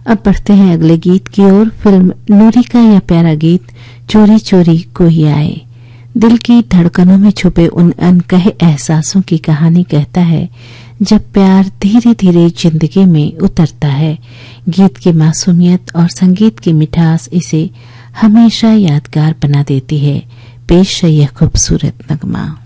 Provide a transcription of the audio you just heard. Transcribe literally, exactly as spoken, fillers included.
अब बढ़ते हैं अगले गीत की ओर। फिल्म नूरी का यह प्यारा गीत चोरी चोरी कोई आए दिल की धड़कनों में छुपे उन अनकहे एहसासों की कहानी कहता है जब प्यार धीरे धीरे जिंदगी में उतरता है। गीत की मासूमियत और संगीत की मिठास इसे हमेशा यादगार बना देती है। पेश है यह खूबसूरत नगमा।